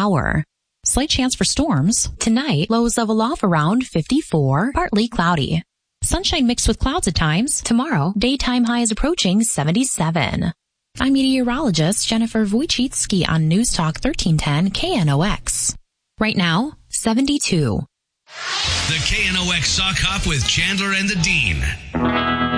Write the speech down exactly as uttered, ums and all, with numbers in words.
shower. Slight chance for storms. Tonight, lows level off around fifty-four, partly cloudy. Sunshine mixed with clouds at times. Tomorrow, daytime highs approaching seventy-seven. I'm meteorologist Jennifer Wojcicki on News Talk thirteen ten K N O X. Right now, seventy-two. The K N O X Sock Hop with Chandler and the Dean.